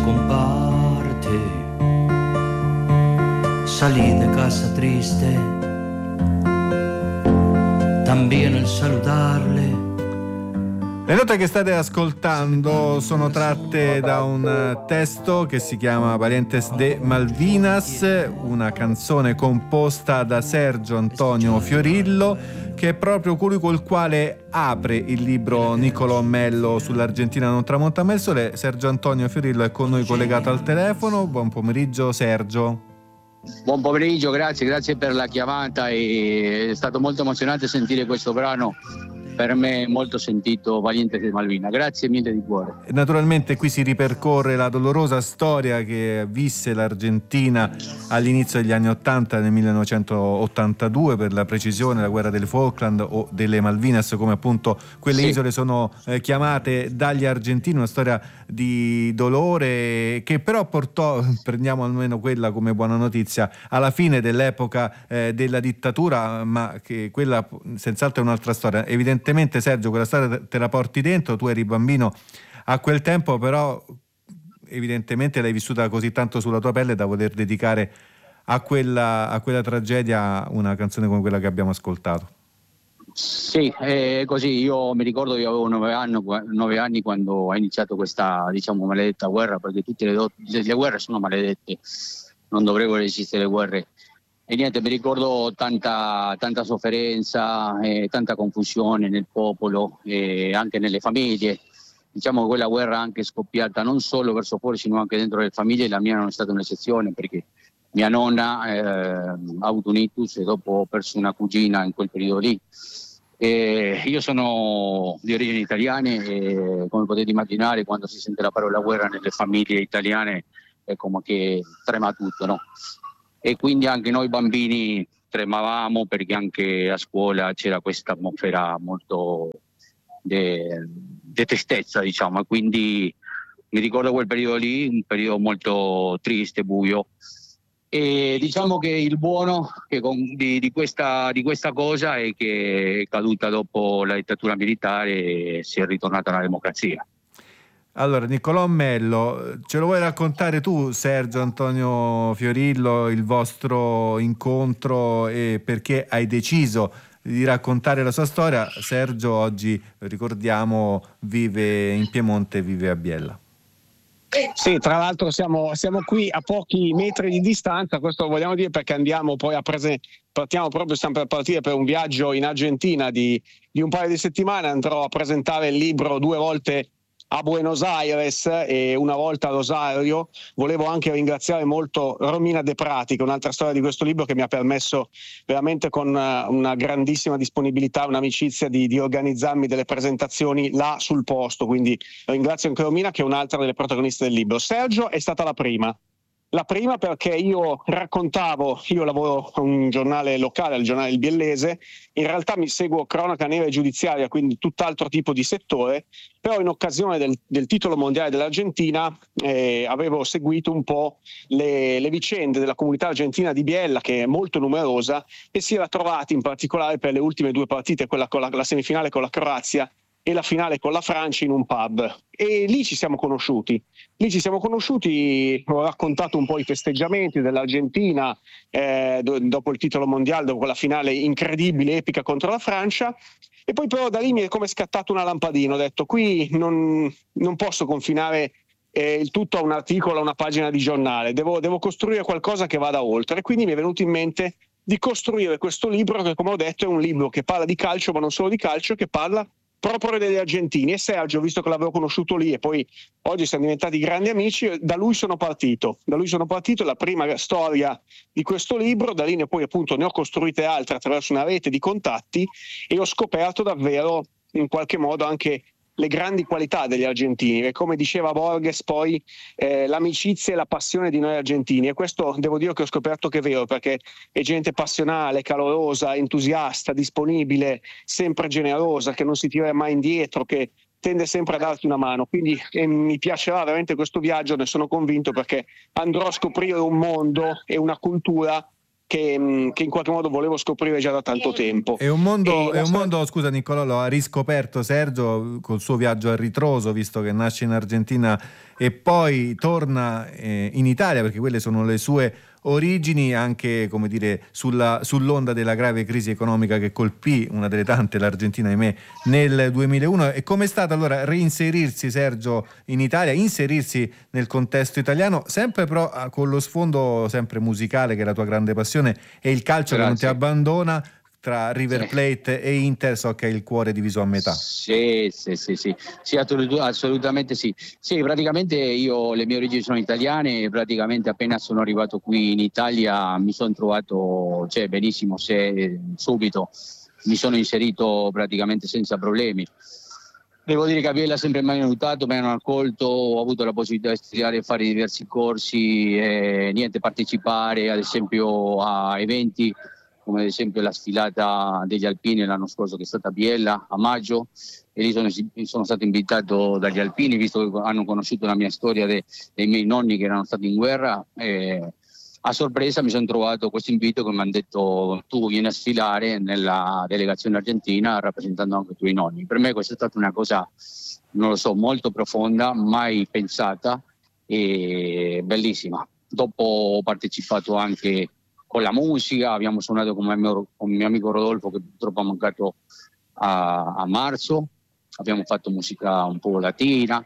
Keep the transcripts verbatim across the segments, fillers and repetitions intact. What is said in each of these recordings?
comparte, salí de casa triste, también al saludarle. Le note che state ascoltando sono tratte da un testo che si chiama Valientes de Malvinas, una canzone composta da Sergio Antonio Fiorillo, che è proprio colui col quale apre il libro Niccolò Mello sull'Argentina non tramonta mai il sole. Sergio Antonio Fiorillo è con noi collegato al telefono. Buon pomeriggio Sergio. Buon pomeriggio, grazie, grazie per la chiamata, e è stato molto emozionante sentire questo brano, per me molto sentito, Valientes de Malvinas. Grazie mille di cuore. Naturalmente qui si ripercorre la dolorosa storia che visse l'Argentina all'inizio degli anni ottanta, nel millenovecentottantadue, per la precisione la guerra delle Falkland o delle Malvinas, come appunto quelle sì. isole sono eh, chiamate dagli argentini, una storia di dolore che però portò, prendiamo almeno quella come buona notizia, alla fine dell'epoca eh, della dittatura, ma che quella senz'altro è un'altra storia. Evidentemente Sergio, quella storia te la porti dentro, tu eri bambino a quel tempo, però evidentemente l'hai vissuta così tanto sulla tua pelle da voler dedicare a quella, a quella tragedia una canzone come quella che abbiamo ascoltato. Sì, è così. Io mi ricordo che avevo nove anni, nove anni quando ha iniziato questa, diciamo, maledetta guerra, perché tutte le, do- le guerre sono maledette, non dovrebbero esistere guerre. E niente, mi ricordo tanta, tanta sofferenza e tanta confusione nel popolo e anche nelle famiglie. Diciamo che quella guerra è anche scoppiata non solo verso fuori, sino anche dentro le famiglie. La mia non è stata un'eccezione, perché mia nonna eh, ha avuto un ictus e dopo ho perso una cugina in quel periodo lì. E io sono di origini italiane e, come potete immaginare, quando si sente la parola guerra nelle famiglie italiane è come che trema tutto, no? E quindi anche noi bambini tremavamo, perché anche a scuola c'era questa atmosfera molto di tristezza, diciamo, e quindi mi ricordo quel periodo lì, un periodo molto triste, buio. E diciamo che il buono che con, di, di, questa, di questa cosa è che è caduta dopo la dittatura militare e si è ritornata alla democrazia. Allora, Niccolò Mello, ce lo vuoi raccontare tu, Sergio Antonio Fiorillo, il vostro incontro e perché hai deciso di raccontare la sua storia? Sergio oggi, ricordiamo, vive in Piemonte, vive a Biella. Sì, tra l'altro siamo, siamo qui a pochi metri di distanza, questo lo vogliamo dire perché andiamo poi a prese, partiamo proprio, stiamo per partire per un viaggio in Argentina di, di un paio di settimane. Andrò a presentare il libro due volte a Buenos Aires e una volta a Rosario. Volevo anche ringraziare molto Romina De Prati, che è un'altra storia di questo libro, che mi ha permesso veramente con una grandissima disponibilità, un'amicizia di, di organizzarmi delle presentazioni là sul posto, quindi ringrazio anche Romina, che è un'altra delle protagoniste del libro. Sergio è stata la prima. La prima perché io raccontavo, io lavoro a un giornale locale, al giornale Il Biellese, in realtà mi seguo cronaca nera e giudiziaria, quindi tutt'altro tipo di settore, però in occasione del, del titolo mondiale dell'Argentina eh, avevo seguito un po' le, le vicende della comunità argentina di Biella, che è molto numerosa, e si era trovati in particolare per le ultime due partite, quella con la, la semifinale con la Croazia e la finale con la Francia, in un pub, e lì ci siamo conosciuti. Lì ci siamo conosciuti, ho raccontato un po' i festeggiamenti dell'Argentina eh, do, dopo il titolo mondiale, dopo quella finale incredibile, epica contro la Francia, e poi però da lì mi è come scattato una lampadina. Ho detto: qui non, non posso confinare eh, il tutto a un articolo, a una pagina di giornale, devo, devo costruire qualcosa che vada oltre, e quindi mi è venuto in mente di costruire questo libro che, come ho detto, è un libro che parla di calcio, ma non solo di calcio, che parla proprio degli argentini. E Sergio, visto che l'avevo conosciuto lì e poi oggi siamo diventati grandi amici, da lui sono partito. Da lui sono partito, è la prima storia di questo libro. Da lì ne poi appunto ne ho costruite altre attraverso una rete di contatti, e ho scoperto davvero in qualche modo anche le grandi qualità degli argentini, e come diceva Borges poi eh, l'amicizia e la passione di noi argentini, e questo devo dire che ho scoperto che è vero, perché è gente passionale, calorosa, entusiasta, disponibile, sempre generosa, che non si tira mai indietro, che tende sempre a darti una mano. Quindi eh, mi piacerà veramente questo viaggio, ne sono convinto, perché andrò a scoprire un mondo e una cultura che, che in qualche modo volevo scoprire già da tanto tempo. È un mondo, E è un mondo scusa Niccolò, lo ha riscoperto Sergio col suo viaggio a ritroso, visto che nasce in Argentina e poi torna eh, in Italia, perché quelle sono le sue origini, anche come dire sulla, sull'onda della grave crisi economica che colpì una delle tante l'Argentina, ahimè, nel duemilauno. E com'è stato allora reinserirsi, Sergio, in Italia, inserirsi nel contesto italiano, sempre però con lo sfondo sempre musicale, che è la tua grande passione, e il calcio Grazie. Che non ti abbandona? Tra River Plate sì. e Inter so che è il cuore diviso a metà. Sì, sì, sì, sì, sì assolutamente sì. Sì, praticamente io, le mie origini sono italiane e praticamente appena sono arrivato qui in Italia mi sono trovato cioè, benissimo, se, subito mi sono inserito praticamente senza problemi. Devo dire che a Biella sempre mi hanno aiutato, mi hanno accolto, ho avuto la possibilità di studiare, fare diversi corsi, e, niente, partecipare ad esempio a eventi come ad esempio la sfilata degli alpini l'anno scorso che è stata a Biella a maggio, e lì sono, sono stato invitato dagli alpini, visto che hanno conosciuto la mia storia de, dei miei nonni che erano stati in guerra, e a sorpresa mi sono trovato questo invito che mi hanno detto tu vieni a sfilare nella delegazione argentina rappresentando anche i tuoi nonni. Per me questa è stata una cosa, non lo so, molto profonda, mai pensata e bellissima. Dopo ho partecipato anche con la musica, abbiamo suonato con il mio amico Rodolfo che purtroppo è mancato a, a marzo, abbiamo fatto musica un po' latina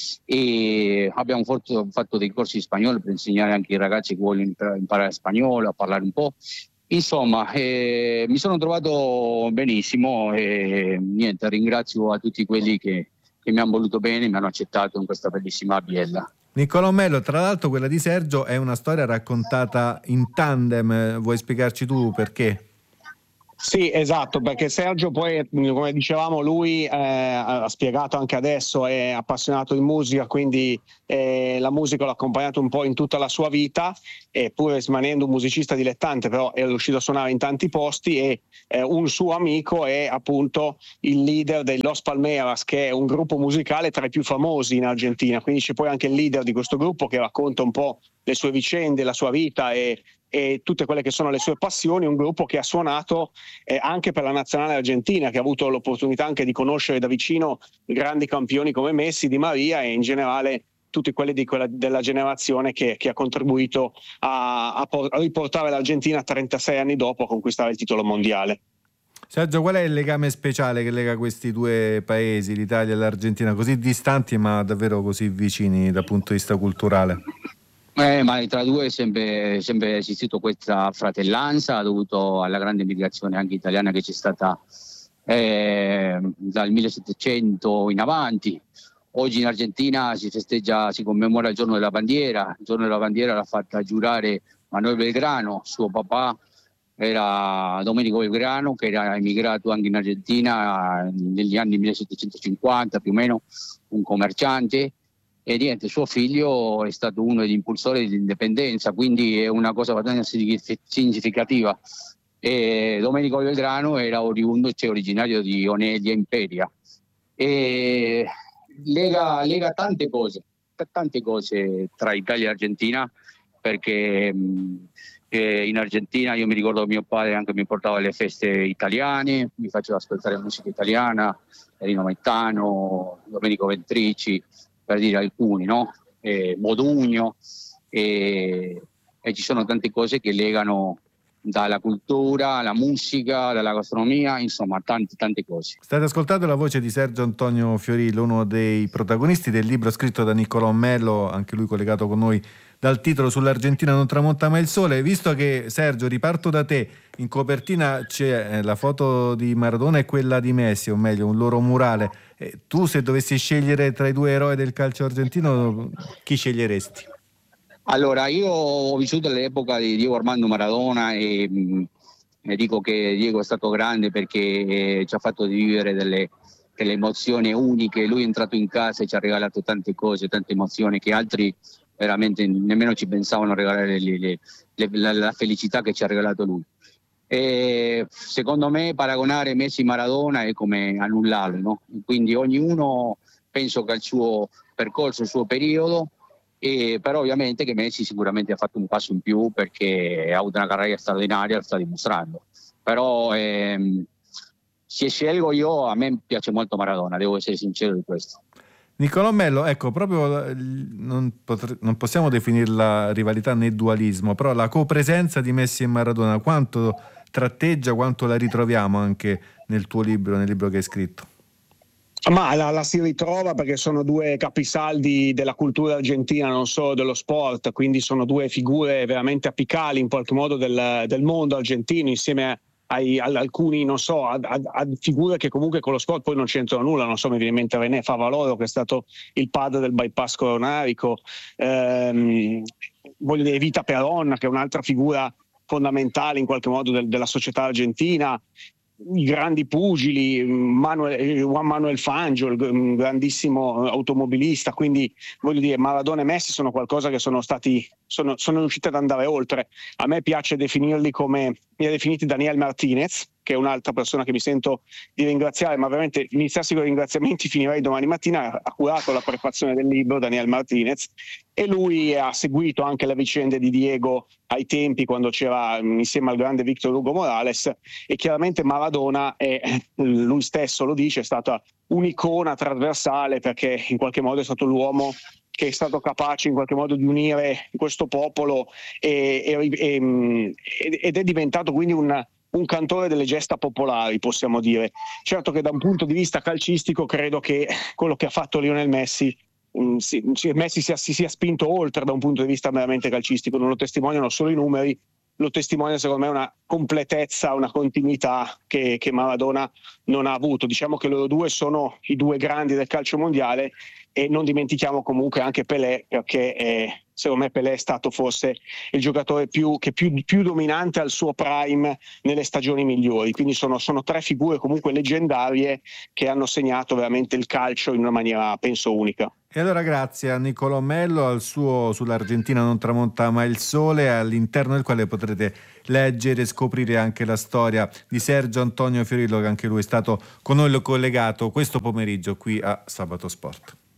e abbiamo fatto, fatto dei corsi di spagnolo per insegnare anche ai ragazzi che vogliono imparare spagnolo, a parlare un po'. Insomma, eh, mi sono trovato benissimo e niente, ringrazio a tutti quelli che, che mi hanno voluto bene, mi hanno accettato in questa bellissima Biella. Niccolò Mello, tra l'altro quella di Sergio è una storia raccontata in tandem, vuoi spiegarci tu perché? Sì, esatto, perché Sergio poi, come dicevamo, lui eh, ha spiegato anche adesso, è appassionato di musica, quindi eh, la musica l'ha accompagnato un po' in tutta la sua vita, e pur rimanendo un musicista dilettante, però è riuscito a suonare in tanti posti, e eh, un suo amico è appunto il leader dei Los Palmeras, che è un gruppo musicale tra i più famosi in Argentina, quindi c'è poi anche il leader di questo gruppo che racconta un po' le sue vicende, la sua vita e e tutte quelle che sono le sue passioni. Un gruppo che ha suonato eh, anche per la nazionale argentina, che ha avuto l'opportunità anche di conoscere da vicino grandi campioni come Messi, Di Maria e in generale tutti quelli di quella, della generazione che, che ha contribuito a, a, a riportare l'Argentina trentasei anni dopo a conquistare il titolo mondiale. Sergio, qual è il legame speciale che lega questi due paesi, l'Italia e l'Argentina, così distanti ma davvero così vicini dal punto di vista culturale? Eh, ma tra due è sempre, sempre esistito questa fratellanza dovuto alla grande migrazione anche italiana che c'è stata eh, dal millesettecento in avanti. Oggi in Argentina si festeggia, si commemora il giorno della bandiera. Il giorno della bandiera l'ha fatta giurare Manuel Belgrano, suo papà era Domenico Belgrano, che era emigrato anche in Argentina negli anni millesettecentocinquanta più o meno, un commerciante. E niente, suo figlio è stato uno degli impulsori dell'indipendenza, quindi è una cosa abbastanza significativa. E Domenico Belgrano era oriundo, cioè originario di Onelia Imperia. E lega, lega tante cose, tante cose tra Italia e Argentina, perché mh, eh, in Argentina io mi ricordo che mio padre anche mi portava alle feste italiane, mi faceva ascoltare musica italiana, Rino Gaetano, Domenico Ventrici, per dire alcuni, no? Eh, Modugno, e, e ci sono tante cose che legano dalla cultura alla musica, dalla gastronomia, insomma tante tante cose. State ascoltando la voce di Sergio Antonio Fiorillo, uno dei protagonisti del libro scritto da Niccolò Mello, anche lui collegato con noi dal titolo Sull'Argentina non tramonta mai il sole. Visto che, Sergio, riparto da te, in copertina c'è la foto di Maradona e quella di Messi, o meglio un loro murale. Eh, tu se dovessi scegliere tra i due eroi del calcio argentino, chi sceglieresti? Allora, io ho vissuto l'epoca di Diego Armando Maradona e, mh, e dico che Diego è stato grande perché eh, ci ha fatto vivere delle, delle emozioni uniche. Lui è entrato in casa e ci ha regalato tante cose, tante emozioni che altri veramente nemmeno ci pensavano a regalare le, le, le, la, la felicità che ci ha regalato lui. E secondo me paragonare Messi e Maradona è come annullarlo, no? Quindi ognuno penso che ha il suo percorso, il suo periodo, E, però ovviamente che Messi sicuramente ha fatto un passo in più perché ha avuto una carriera straordinaria, lo sta dimostrando. Però ehm, se scelgo io, a me piace molto Maradona, devo essere sincero di questo. Niccolò Mello, ecco, proprio non, potre, non possiamo definirla rivalità né dualismo, però la copresenza di Messi e Maradona, quanto tratteggia, quanto la ritroviamo anche nel tuo libro, nel libro che hai scritto? Ma la, la si ritrova perché sono due capisaldi della cultura argentina, non solo dello sport, quindi sono due figure veramente apicali in qualche modo del, del mondo argentino, insieme a Ai, ad alcuni, non so, a, a, a figure che comunque con lo sport poi non c'entrano nulla. Non so, mi viene in mente René Favaloro, che è stato il padre del bypass coronarico, ehm, voglio dire Vita Perón, che è un'altra figura fondamentale in qualche modo del, della società argentina, i grandi pugili, Manuel, Juan Manuel Fangio, il grandissimo automobilista. Quindi voglio dire, Maradona e Messi sono qualcosa che sono stati sono, sono riusciti ad andare oltre. A me piace definirli come mi ha definiti Daniel Martinez, che è un'altra persona che mi sento di ringraziare, ma veramente iniziassi con i ringraziamenti finirei domani mattina. Ha curato la prefazione del libro Daniel Martinez, e lui ha seguito anche le vicende di Diego ai tempi quando c'era insieme al grande Victor Hugo Morales, e chiaramente Maradona è, lui stesso lo dice, è stata un'icona trasversale perché in qualche modo è stato l'uomo che è stato capace in qualche modo di unire questo popolo e, e, e, ed è diventato quindi un un cantore delle gesta popolari, possiamo dire. Certo che da un punto di vista calcistico credo che quello che ha fatto Lionel Messi um, si, Messi si, si sia spinto oltre da un punto di vista meramente calcistico. Non lo testimoniano solo i numeri, lo testimonia secondo me una completezza, una continuità che, che Maradona non ha avuto. Diciamo che loro due sono i due grandi del calcio mondiale, e non dimentichiamo comunque anche Pelé, perché eh, secondo me Pelé è stato forse il giocatore più, che più, più dominante al suo prime nelle stagioni migliori. Quindi sono, sono tre figure comunque leggendarie che hanno segnato veramente il calcio in una maniera, penso, unica. E allora grazie a Niccolò Mello, al suo Sull'Argentina non tramonta mai il sole, all'interno del quale potrete leggere e scoprire anche la storia di Sergio Antonio Fiorillo, che anche lui è stato con noi collegato questo pomeriggio qui a Sabato Sport.